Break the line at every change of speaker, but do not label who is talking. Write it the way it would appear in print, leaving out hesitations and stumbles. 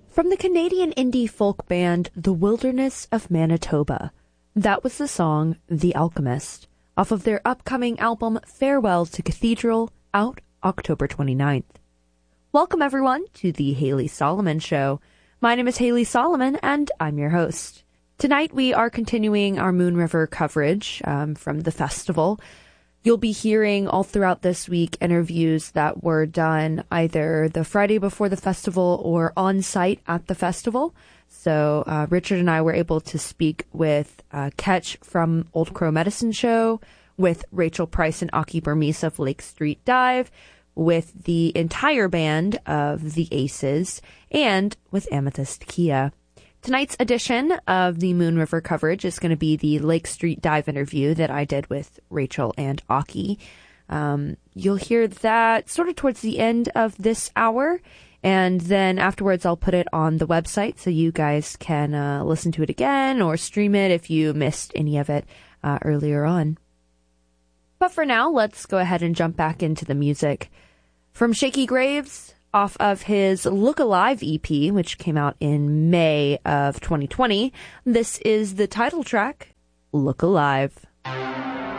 From the Canadian indie folk band The Wilderness of Manitoba, that was the song The Alchemist, off of their upcoming album Farewell to Cathedral, out October 29th. Welcome everyone to the Haley Solomon Show. My name is Haley Solomon and I'm your host. Tonight we are continuing our Moon River coverage from the festival. You'll be hearing all throughout this week interviews that were done either the Friday before the festival or on site at the festival. So Richard and I were able to speak with Ketch from Old Crow Medicine Show, with Rachel Price and Aki Burmese of Lake Street Dive, with the entire band of the Aces, and with Amethyst Kia. Tonight's edition of the Moon River coverage is going to be the Lake Street Dive interview that I did with Rachel and Aki. You'll hear that sort of towards the end of this hour, and then afterwards I'll put it on the website so you guys can listen to it again or stream it if you missed any of it earlier on. But for now, let's go ahead and jump back into the music. From Shaky Graves, off of his Look Alive EP, which came out in May of 2020, this is the title track, Look Alive.